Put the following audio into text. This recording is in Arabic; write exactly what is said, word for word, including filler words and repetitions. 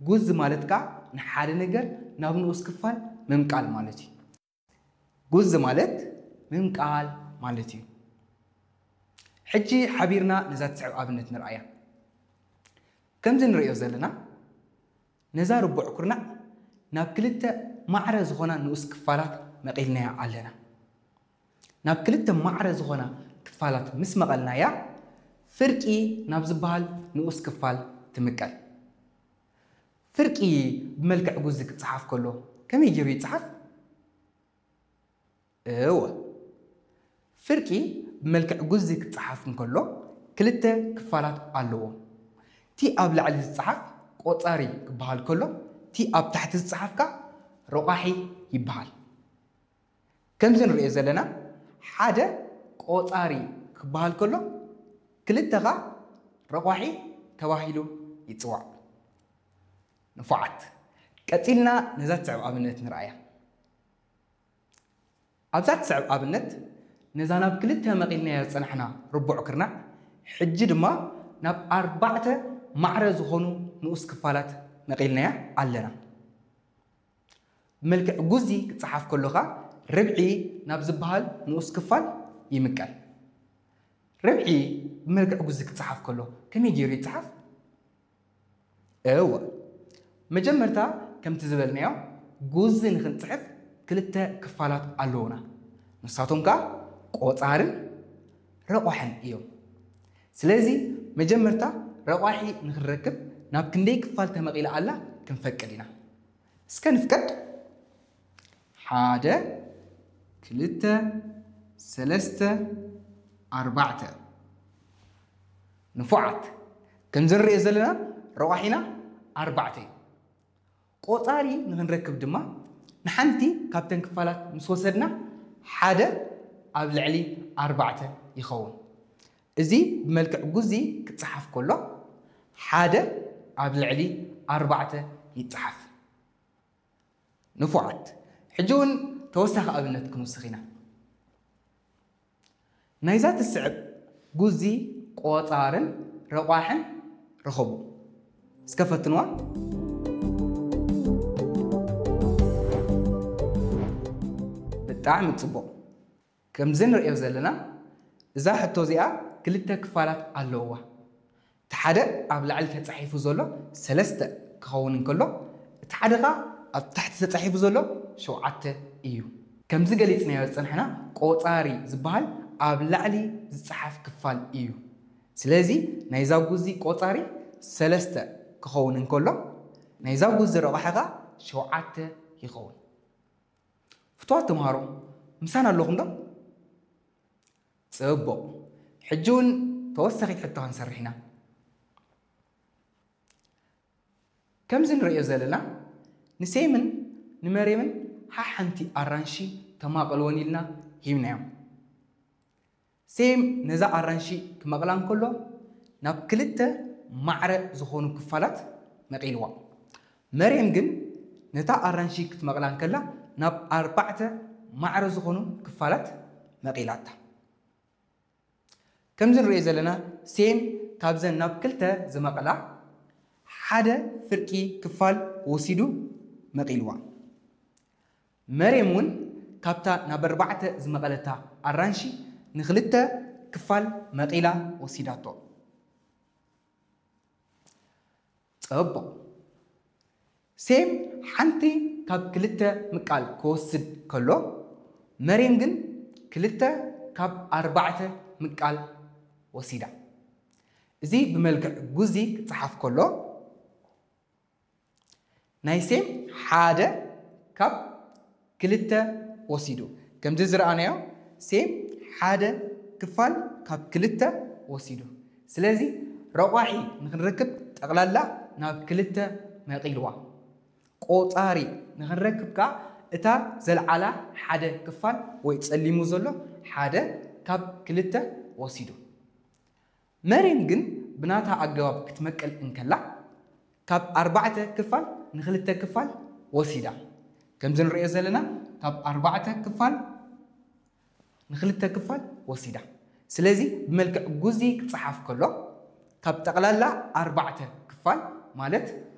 جزء مالتك نحال نجر نابنوس كفال ممقال مالتي جزء مالت ممقال مالتي حجي حبيرنا نزات سعب أبنت نرأيا كم زين رأيو زلنا نزار ربع كرنا نابكلت معرض هنا نوس كفالات مقيلنا علينا نابكلت معرض هنا كفالات مس مقالنا يا فرقي نابزبال نوس كفال تمقال فرقي بملكع جزء تصحف كله كم يجي يتصحف ايوه فرقي بملكع جزء تصحف كله كلتا كفالات علوه تي أب لعلى الصحف قطاري كبهال كله تي أب تحت الصحف كا رقاحي يبهال كم زين رأي زلنا حاجة قطاري كبهال كله كلتا غا رقاحي تواهيلو يتوع نفعت كتلنا نزات سعب أبنت نرأيا أبزات سعب أبنت نزانا بكلتها مقيلنا يصنحنا ربع كرنا حجد ما ناب أربعة معرض هونو نوس كفالات مقيلنا علنا ملك جزي تصحف كلها ربعي ناب زبهال نوس كفال يمكال ربعي ملك جزي تصحف كله كم يجي يتصحف ايوه مجمرتا كم تزبلنا جزء نخن تصحف كلتا كفالات علونا نساتهم كا قطارن رقوحن ايوم سلازي مجمرتا رقاحي نخركب ناب كندي كفال تمقيل على كنفكدينا اسكن فكد حاجة كلتا سلسة أربعة نفعت كم زر يزلنا رقاحينا أربعة قطاري نخنركب دما نحنتي كابتن كفالات مسوسدنا حاجة قبل علي أربعة يخون إزي بملكع جزي كتصحف كله حاجة قبل علي أربعة يتصحف نفعت حجون توسخ أبنت كنوسخينا نايزات السعب جزي قطارن رقاحن رخبو سكفتنوا بالتعامل تصبو كم زين رأيو زلنا إذا حتى زيها كلتا كفالات علوه تحدى قبل على تصحيف زلو سلسة كون كله تحدى قا تحت تصحيف زلو شو عته إيو كم زي قليتنا يا صنحنا قطاري زبال قبل علي تصحف كفال إيو سلازي نايزاو جوزي قطاري سلسة كون كله نايزاو جوزي رواحة شو عته يخون فتوات تمهارو مسانا اللهم ده صبو حجون توسخت حتى هنسرحنا كم زين رأيو زلنا نسيمن نمريمن ها حنتي أرانشي تماقلوني لنا هيمنا سيم نزا أرانشي كماقلان كله ناب كلتا معرى زخونو كفالات مقيلوا مريم جن نتا أرانشي كتماقلان كلا ناب أربعة معرى زخونو كفالات مقيلاتها كم زين رأي زلنا سين كابزن ناب كلتا زمقلا حدا فرقي كفال وسيدو مقيلوا مريمون كابتا ناب أربعة زمقلتا أرانشي نخلتا كفال مقيلا وسيداتو تقبو سيم حنتي كاب كلتا مقال كوسد كله مريم جن كلتا كاب أربعة مقال وسيدا زي بملك جزي تصحف كله نايسيم حاجة كاب كلتا وسيدو كم تزرع أنا سيم حاجة كفال كاب كلتا وسيدو سلازي رواحي نخنركب تقلالا ناب كلتا ما يقيلوا قطاري نخنركب كا إتا زلعلا حاجة كفال ويتسلمو زلو حاجة كاب كلتا وسيدو مريم جن بناتها أجواب كتمكل إنكلا كاب أربعة كفال نخلتا كفال وسيدا كم زين رأي زلنا كاب أربعة كفال نخلتا كفال وسيدا سلازي بملك جزي كتصحف كله كاب تقلالا أربعة كفال مالت